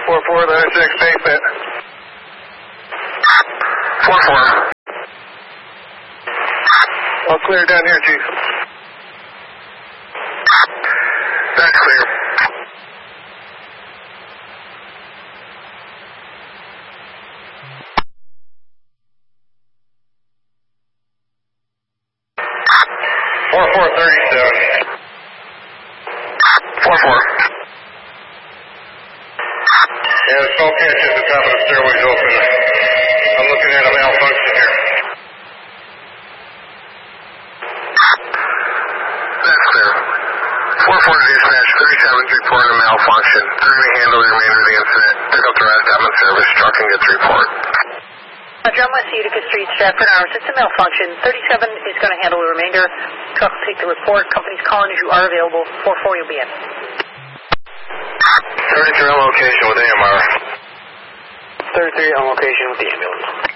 4-4, the intersect safe bet. 4-4. All clear down here, Chief. That's clear. Four 37. 4-4. Yeah, the skull catch at the top of the stairway's open. I'm looking at a malfunction here. That's clear. 4-4 to dispatch, 37's reporting a malfunction. They're going to handle the remainder of the incident. Pick up the rest, I'm in service. Truck and get the report. John West, Utica Street, Stratford, our system malfunction. 37 is going to handle the remainder. Truck will take the report. Company's calling as you are available. 4-4, you'll be in. 33 on location with AMR. 33 on location with the ambulance.